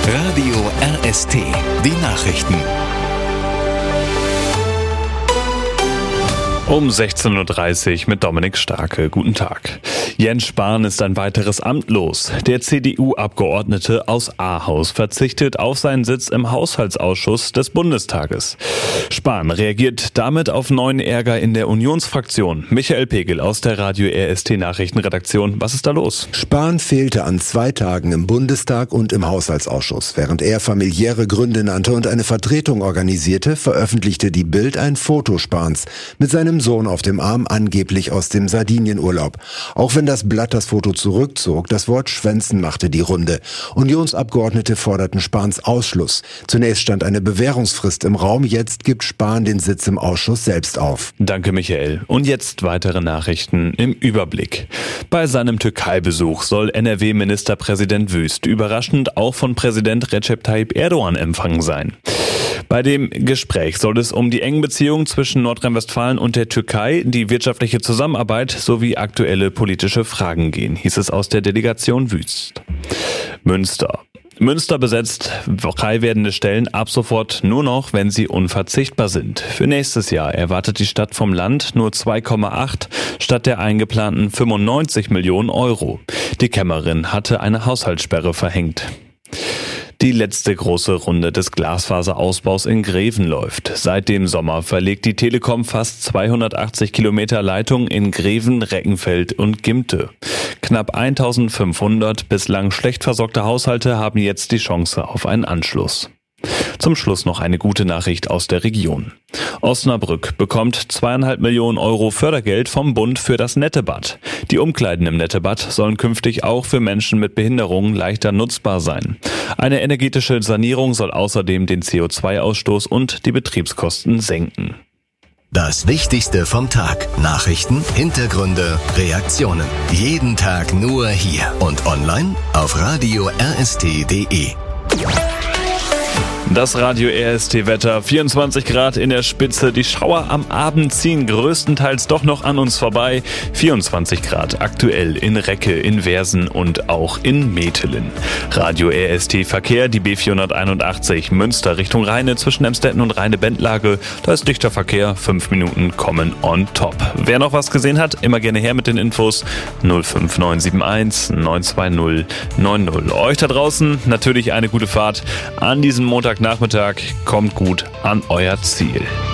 Radio RST, die Nachrichten. Um 16.30 Uhr mit Dominik Starke. Guten Tag. Jens Spahn ist ein weiteres Amt los. Der CDU-Abgeordnete aus Ahaus verzichtet auf seinen Sitz im Haushaltsausschuss des Bundestages. Spahn reagiert damit auf neuen Ärger in der Unionsfraktion. Michael Pegel aus der Radio RST Nachrichtenredaktion. Was ist da los? Spahn fehlte an 2 Tagen im Bundestag und im Haushaltsausschuss. Während er familiäre Gründe nannte und eine Vertretung organisierte, veröffentlichte die Bild ein Foto Spahns mit seinem Sohn auf dem Arm, angeblich aus dem Sardinienurlaub. Auch wenn das Blatt das Foto zurückzog, das Wort Schwänzen machte die Runde. Unionsabgeordnete forderten Spahns Ausschluss. Zunächst stand eine Bewährungsfrist im Raum, jetzt gibt Spahn den Sitz im Ausschuss selbst auf. Danke, Michael. Und jetzt weitere Nachrichten im Überblick. Bei seinem Türkei-Besuch soll NRW-Ministerpräsident Wüst überraschend auch von Präsident Recep Tayyip Erdogan empfangen sein. Bei dem Gespräch soll es um die engen Beziehungen zwischen Nordrhein-Westfalen und der Türkei, die wirtschaftliche Zusammenarbeit sowie aktuelle politische Fragen gehen, hieß es aus der Delegation Wüst. Münster besetzt frei werdende Stellen ab sofort nur noch, wenn sie unverzichtbar sind. Für nächstes Jahr erwartet die Stadt vom Land nur 2,8 statt der eingeplanten 95 Millionen Euro. Die Kämmerin hatte eine Haushaltssperre verhängt. Die letzte große Runde des Glasfaserausbaus in Greven läuft. Seit dem Sommer verlegt die Telekom fast 280 Kilometer Leitung in Greven, Reckenfeld und Gimte. Knapp 1500 bislang schlecht versorgte Haushalte haben jetzt die Chance auf einen Anschluss. Zum Schluss noch eine gute Nachricht aus der Region. Osnabrück bekommt 2,5 Millionen Euro Fördergeld vom Bund für das Nettebad. Die Umkleiden im Nettebad sollen künftig auch für Menschen mit Behinderungen leichter nutzbar sein. Eine energetische Sanierung soll außerdem den CO2-Ausstoß und die Betriebskosten senken. Das Wichtigste vom Tag. Nachrichten, Hintergründe, Reaktionen. Jeden Tag nur hier und online auf radio rst.de. Das Radio RST-Wetter, 24 Grad in der Spitze. Die Schauer am Abend ziehen größtenteils doch noch an uns vorbei. 24 Grad aktuell in Recke, in Versen und auch in Metelen. Radio RST-Verkehr, die B481 Münster Richtung Rheine zwischen Emstetten und Rheine-Bendlage. Da ist dichter Verkehr, 5 Minuten kommen on top. Wer noch was gesehen hat, immer gerne her mit den Infos. 05971 920 90. Euch da draußen natürlich eine gute Fahrt an diesem Montagnachmittag. Kommt gut an euer Ziel.